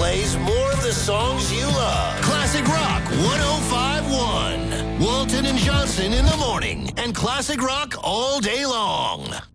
plays more of the songs you love. Classic Rock 105.1. Walton and Johnson in the morning and Classic Rock all day long.